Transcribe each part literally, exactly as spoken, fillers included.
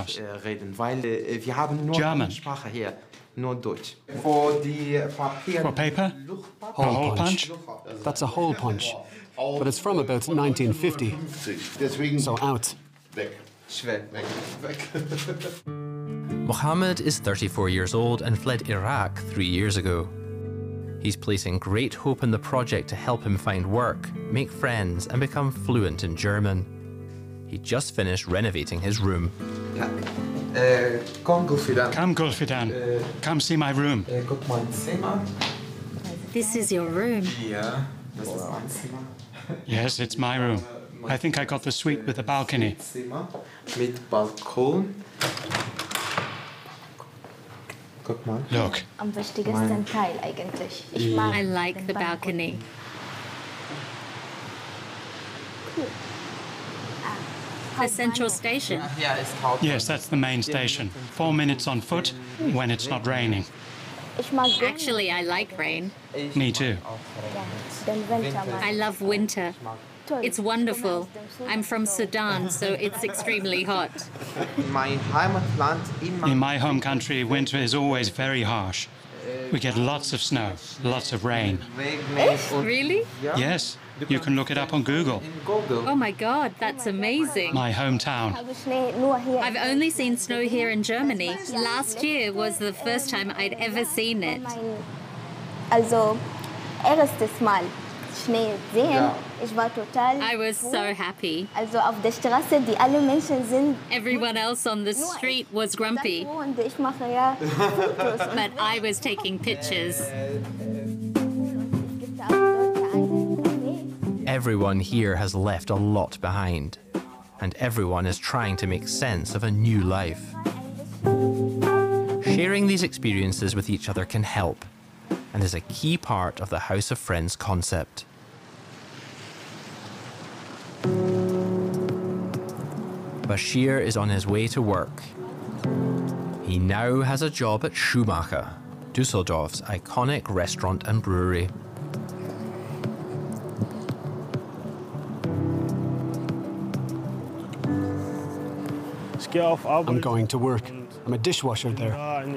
house? Reden, weil wir haben nur German. eine Sprache hier, nur Deutsch. For the papier. For paper? Hole, A hole punch. punch? That's a hole punch. But it's from about nineteen fifty. So out. Schwer. Mohammed is thirty-four years old and fled Iraq three years ago. He's placing great hope in the project to help him find work, make friends, and become fluent in German. He just finished renovating his room. Äh, komm, Gulfidan. Come, Gulfidan. Come see my room. Äh, guck mein Zimmer. This is your room. Ja, das ist mein Zimmer. Yes, it's my room. I think I got the suite with the balcony. Zimmer mit Balkon. Guck mal. Look. Am wichtigsten Teil eigentlich. Ich mag I like the balcony. The central station. Ja, ist Haupt. Yes, that's the main station. Four minutes on foot when it's not raining. Ich mag Actually, I like rain. Me too. den Winter mag. I love winter. It's wonderful. I'm from Sudan, so it's extremely hot. Mein Heimatland immer. In my home country, winter is always very harsh. We get lots of snow, lots of rain. Regnet und Really? Yes, you can look it up on Google. in Google. Oh my God, that's amazing. My hometown. habe Schnee nur hier. I've only seen snow here in Germany. Last year was the first time I'd ever seen it. Mein, also, erstes Mal Schnee sehen. Ja. Ich war total. I was so happy. Also auf der Straße, die alle Menschen sind. Everyone else on the street was grumpy, Und ich mache ja Fotos. but I was taking pictures. Es gibt auch dort einen Café. Everyone here has left a lot behind, and everyone is trying to make sense of a new life. Sharing these experiences with each other can help, and is a key part of the House of Friends concept. Bashir is on his way to work. He now has a job at Schumacher, Dusseldorf's iconic restaurant and brewery. I'm going to work. I'm a dishwasher there.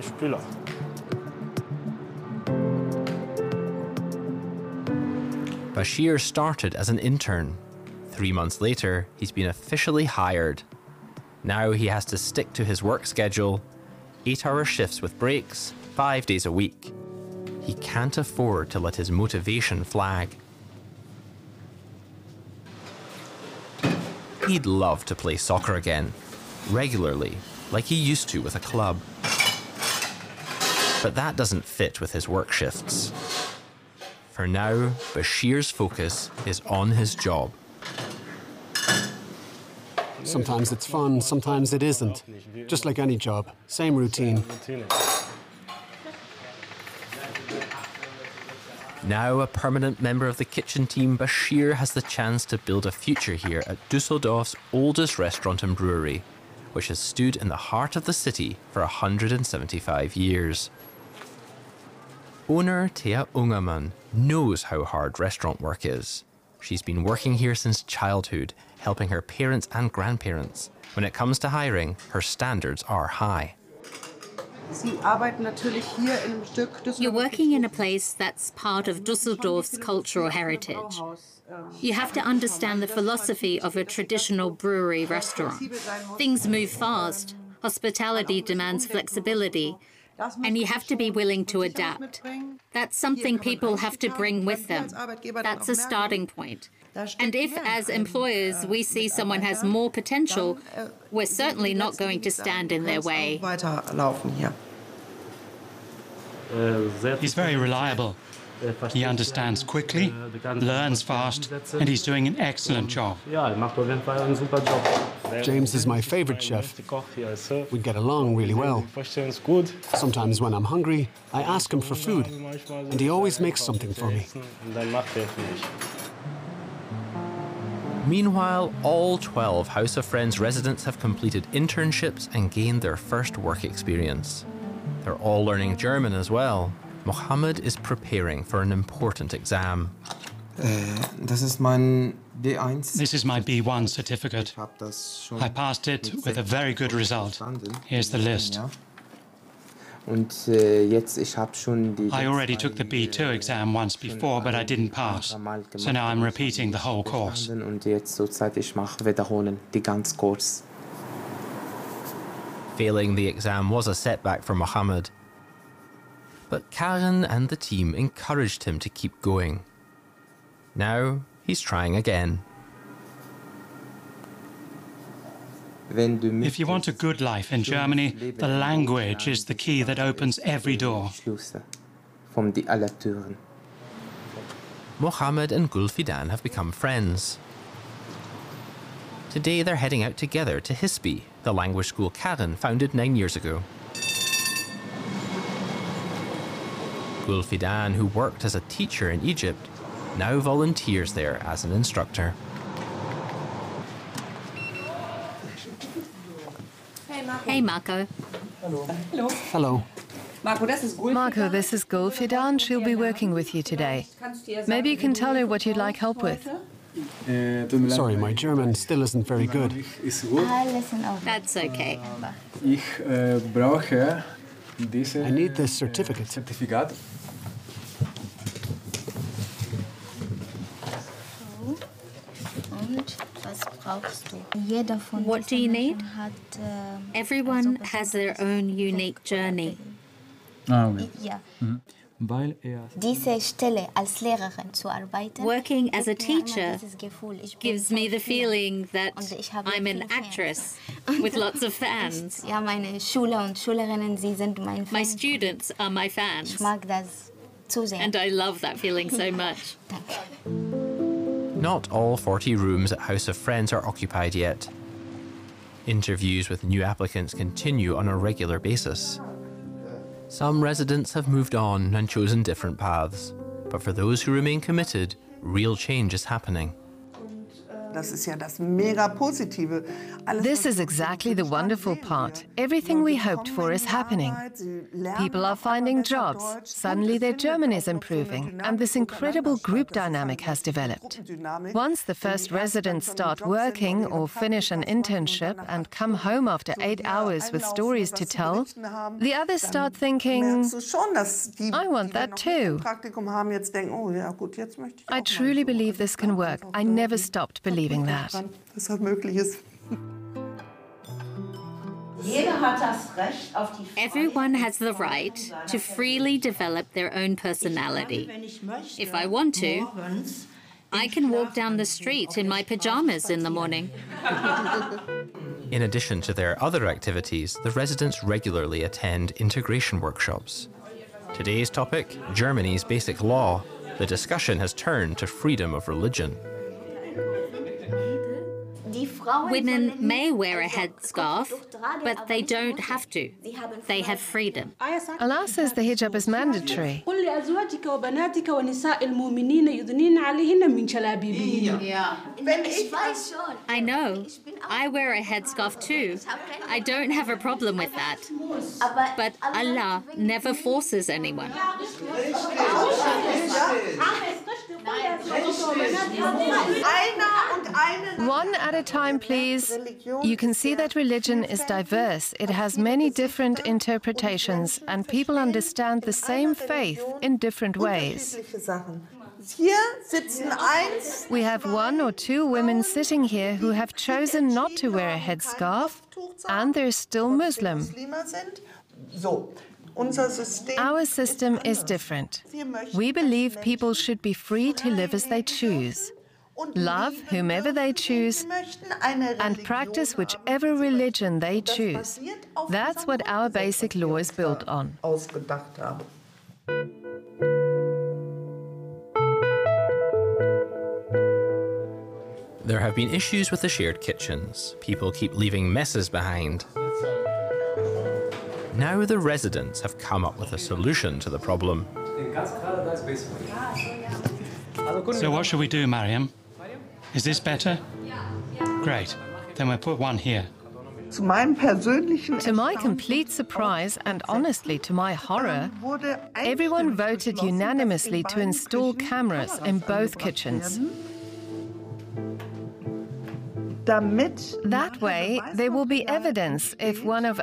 Bashir started as an intern. Three months later, he's been officially hired. Now he has to stick to his work schedule, eight-hour shifts with breaks, five days a week. He can't afford to let his motivation flag. He'd love to play soccer again, regularly, like he used to with a club. But that doesn't fit with his work shifts. For now, Bashir's focus is on his job. Sometimes it's fun, sometimes it isn't. Just like any job, same routine. Now a permanent member of the kitchen team, Bashir has the chance to build a future here at Dusseldorf's oldest restaurant and brewery, which has stood in the heart of the city for one hundred seventy-five years. Owner Thea Ungermann knows how hard restaurant work is. She's been working here since childhood, helping her parents and grandparents. When it comes to hiring, her standards are high. You're working in a place that's part of Dusseldorf's cultural heritage. You have to understand the philosophy of a traditional brewery restaurant. Things move fast. Hospitality demands flexibility. And you have to be willing to adapt. That's something people have to bring with them. That's a starting point. And if, as employers, we see someone has more potential, we're certainly not going to stand in their way. He's very reliable. He understands quickly, learns fast, and he's doing an excellent job. James is my favorite chef. We get along really well. Sometimes when I'm hungry, I ask him for food, and he always makes something for me. Meanwhile, all twelve House of Friends residents have completed internships and gained their first work experience. They're all learning German as well. Mohammed is preparing for an important exam. Äh, das ist mein B eins. This is my B one certificate. Ich habe das schon I passed it mit with a very good result. Here's the list. Ja. Und äh, jetzt ich habe schon die I already took the B two exam once before, but I didn't pass. So now I'm repeating the whole course. Und jetzt zurzeit ich mache wiederholen die ganze Kurs. Failing the exam was a setback for Mohammed. But Karen and the team encouraged him to keep going. Now he's trying again. If you want a good life in Germany, the language is the key that opens every door. Mohammed and Gulfidan have become friends. Today they're heading out together to Hispi, the language school Karen founded nine years ago. Gulfidan, who worked as a teacher in Egypt, now volunteers there as an instructor. Hey, Marco. Hello. Hello. Hello. Marco, this is Gulfidan. She'll be working with you today. Maybe you can tell her what you'd like help with. Sorry, my German still isn't very good. That's okay. I need this certificate. What do you need? Everyone has their own unique journey. Working as a teacher gives me the feeling that I'm an actress with lots of fans. My students are my fans. And I love that feeling so much. Not all forty rooms at House of Friends are occupied yet. Interviews with new applicants continue on a regular basis. Some residents have moved on and chosen different paths, but for those who remain committed, real change is happening. This is exactly the wonderful part. Everything we hoped for is happening. People are finding jobs, suddenly their German is improving, and this incredible group dynamic has developed. Once the first residents start working or finish an internship and come home after eight hours with stories to tell, the others start thinking, I want that too. I truly believe this can work. I never stopped believing that. Everyone has the right to freely develop their own personality. If I want to, I can walk down the street in my pajamas in the morning. In addition to their other activities, the residents regularly attend integration workshops. Today's topic, Germany's basic law. The discussion has turned to freedom of religion. Women may wear a headscarf, but they don't have to. They have freedom. Allah says the hijab is mandatory. I know. I wear a headscarf too. I don't have a problem with that. But Allah never forces anyone. One at a time, please. You can see that religion is diverse. It has many different interpretations, and people understand the same faith in different ways. We have one or two women sitting here who have chosen not to wear a headscarf, and they're still Muslim. Our system is different. We believe people should be free to live as they choose, love whomever they choose, and practice whichever religion they choose. That's what our basic law is built on. There have been issues with the shared kitchens. People keep leaving messes behind. Now the residents have come up with a solution to the problem. So what should we do, Mariam? Is this better? Great. Then we'll put one here. To my complete surprise, and honestly to my horror, everyone voted unanimously to install cameras in both kitchens. That way, there will be evidence if one of